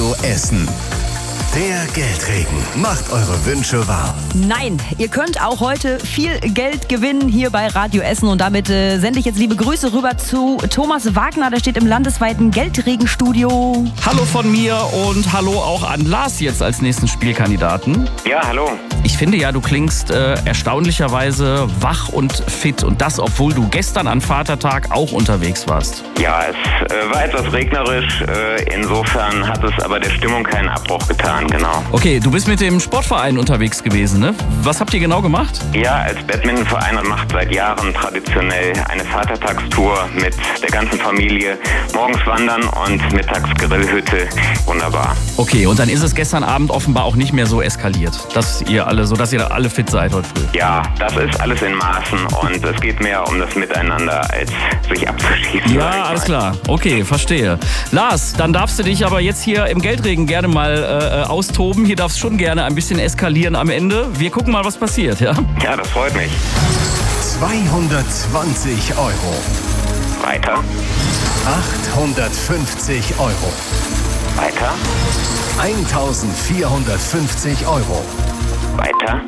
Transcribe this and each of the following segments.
Radio Essen. Der Geldregen macht eure Wünsche wahr. Nein, ihr könnt auch heute viel Geld gewinnen hier bei Radio Essen. Und damit sende ich jetzt liebe Grüße rüber zu Thomas Wagner. Der steht im landesweiten Geldregenstudio. Hallo von mir und hallo auch an Lars jetzt als nächsten Spielkandidaten. Ja, hallo. Ich finde ja, du klingst erstaunlicherweise wach und fit. Und das, obwohl du gestern an Vatertag auch unterwegs warst. Ja, es war etwas regnerisch. Insofern hat es aber der Stimmung keinen Abbruch getan, genau. Okay, du bist mit dem Sportverein unterwegs gewesen, ne? Was habt ihr genau gemacht? Ja, als Badmintonverein macht seit Jahren traditionell eine Vatertagstour mit der ganzen Familie. Morgens wandern und mittags Grillhütte. Wunderbar. Okay, und dann ist es gestern Abend offenbar auch nicht mehr so eskaliert, dass ihr alle fit seid heute früh. Ja, das ist alles in Maßen und es geht mehr um das Miteinander, als sich abzuschießen. Ja, alles klar. Okay, verstehe. Lars, dann darfst du dich aber jetzt hier im Geldregen gerne mal austoben. Hier darfst schon gerne ein bisschen eskalieren am Ende. Wir gucken mal, was passiert, ja? Ja, das freut mich. 220 €. Weiter. 850 €. Weiter. 1450 €. Weiter.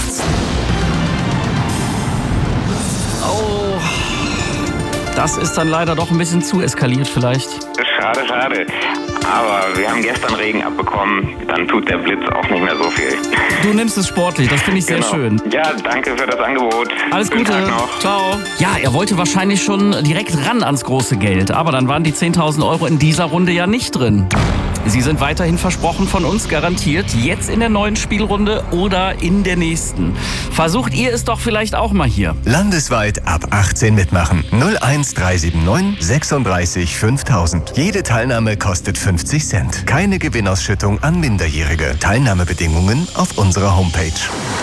Oh, das ist dann leider doch ein bisschen zu eskaliert vielleicht. Schade, schade. Aber wir haben gestern Regen abbekommen, dann tut der Blitz auch nicht mehr so viel. Du nimmst es sportlich, das finde ich sehr schön. Ja, danke für das Angebot. Alles Schönen Gute. Tag noch. Ciao. Ja, er wollte wahrscheinlich schon direkt ran ans große Geld, aber dann waren die 10.000 € in dieser Runde ja nicht drin. Sie sind weiterhin versprochen von uns, garantiert, jetzt in der neuen Spielrunde oder in der nächsten. Versucht ihr es doch vielleicht auch mal hier. Landesweit ab 18 mitmachen. 01379 36 5000. Jede Teilnahme kostet 50 Cent. Keine Gewinnausschüttung an Minderjährige. Teilnahmebedingungen auf unserer Homepage.